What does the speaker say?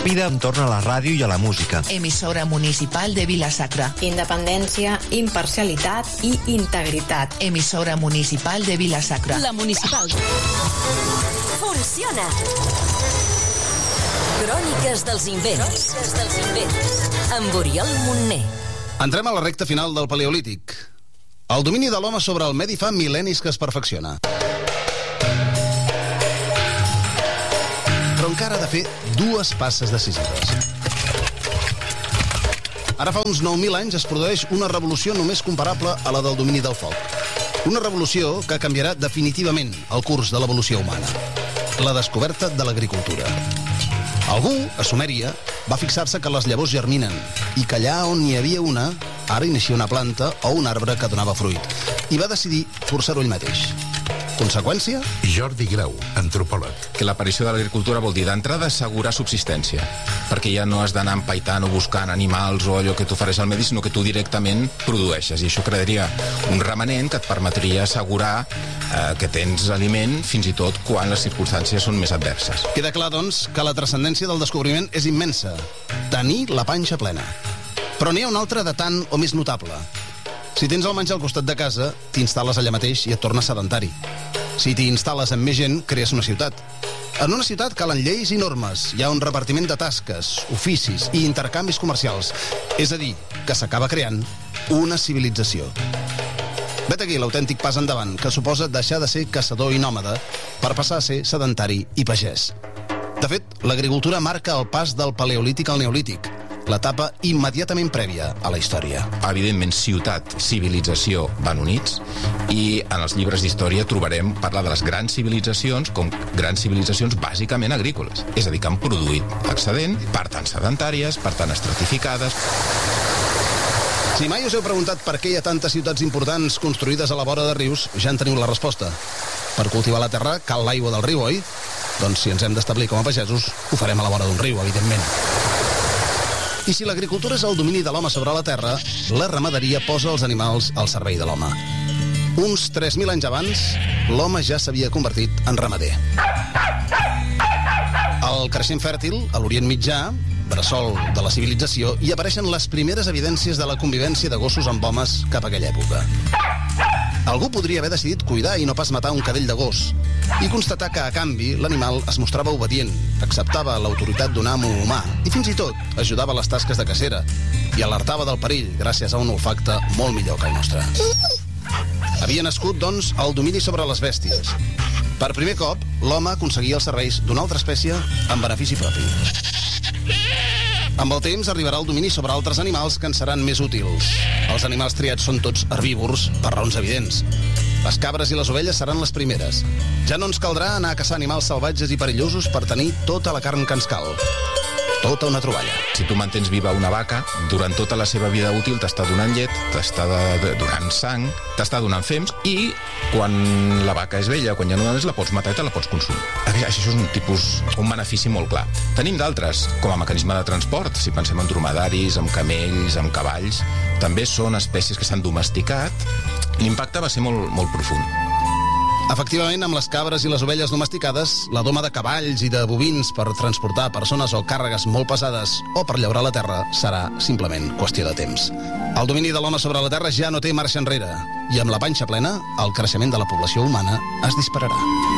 Vida entorn a la ràdio i a la música. Emissora municipal de Vila-sacra. Independència, imparcialitat i integritat. Emissora municipal de Vila-sacra. La municipal. Funciona. Cròniques dels invents. Amb Oriol Montner. Entrem a la recta final del Paleolític. El domini de l'home sobre el medi fa mil·lennis que es perfecciona. Però encara ha de fer dues passes decisives. Ara fa uns 9.000 anys es produeix una revolució només comparable a la del domini del foc. Una revolució que canviarà definitivament el curs de l'evolució humana. La descoberta de l'agricultura. Algú, a Sumèria, va fixar-se que les llavors germinen i que allà on n'hi havia una, ara inicia una planta o un arbre que donava fruit. I va decidir forçar-ho ell mateix. Conseqüència? Jordi Grau, antropòleg. Que l'aparició de l'agricultura vol dir d'entrada assegurar subsistència, perquè ja no has d'anar empaitant o buscant animals o allò que t'ofereix el medi, sinó que tu directament produeixes, i això crearia un remanent que et permetria assegurar que tens aliment fins i tot quan les circumstàncies són més adverses. Queda clar, doncs, que la transcendència del descobriment és immensa. Tenir la panxa plena. Però n'hi ha una altra de tant o més notable. Si tens el menjar al costat de casa, t'instal·les allà mateix i et tornes sedentari. Si t'hi instal·les amb més gent, crees una ciutat. En una ciutat calen lleis i normes. Hi ha un repartiment de tasques, oficis i intercanvis comercials. És a dir, que s'acaba creant una civilització. Vet aquí l'autèntic pas endavant, que suposa deixar de ser caçador i nòmada per passar a ser sedentari i pagès. De fet, l'agricultura marca el pas del Paleolític al Neolític, l'etapa immediatament prèvia a la història. Evidentment, ciutat, civilització van units, i en els llibres d'història trobarem parlar de les grans civilitzacions com grans civilitzacions bàsicament agrícoles. És a dir, que han produït excedent, per tant sedentàries, per tant estratificades. Si mai us heu preguntat per què hi ha tantes ciutats importants construïdes a la vora de rius, ja en teniu la resposta. Per cultivar la terra cal l'aigua del riu, oi? Doncs si ens hem d'establir com a pagesos, ho farem a la vora d'un riu, evidentment. I si l'agricultura és el domini de l'home sobre la terra, la ramaderia posa els animals al servei de l'home. Uns 3.000 anys abans, l'home ja s'havia convertit en ramader. Al creixent fèrtil, a l'Orient Mitjà, bressol de la civilització, hi apareixen les primeres evidències de la convivència de gossos amb homes cap a aquella època. Algú podria haver decidit cuidar i no pas matar un cadell de gos i constatar que, a canvi, l'animal es mostrava obedient, acceptava l'autoritat d'un amo humà i fins i tot ajudava a les tasques de cacera i alertava del perill gràcies a un olfacte molt millor que el nostre. Havia nascut, doncs, el domini sobre les bèsties. Per primer cop, l'home aconseguia els serveis d'una altra espècie en benefici propi. Amb el temps arribarà el domini sobre altres animals que ens seran més útils. Els animals triats són tots herbívors, per raons evidents. Les cabres i les ovelles seran les primeres. Ja no ens caldrà anar a caçar animals salvatges i perillosos per tenir tota la carn que ens cal. Tota una troballa. Si tu mantens viva una vaca, durant tota la seva vida útil t'està donant llet, t'està donant sang, t'està donant fems, i quan la vaca és vella, quan ja no és, la pots matar i te la pots consumir. Això és un benefici molt clar. Tenim d'altres, com a mecanisme de transport, si pensem en dromedaris, en camells, en cavalls, també són espècies que s'han domesticat. L'impacte va ser molt, molt profund. Efectivament, amb les cabres i les ovelles domesticades, la doma de cavalls i de bovins per transportar persones o càrregues molt pesades o per llaurar la terra serà simplement qüestió de temps. El domini de l'home sobre la terra ja no té marxa enrere i amb la panxa plena, el creixement de la població humana es dispararà.